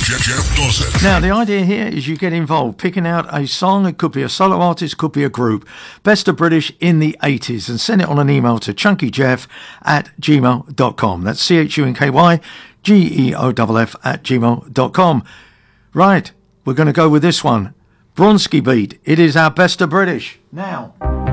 Jeff Dawson. Now, the idea here is you get involved, picking out a song. It could be a solo artist, could be a group. Best of British in the 80s. And send it on an email to chunkyjeff@gmail.com. That's CHUNKYGEOFF@gmail.com. Right, we're going to go with this one. Bronski Beat. It is our Best of British. Now.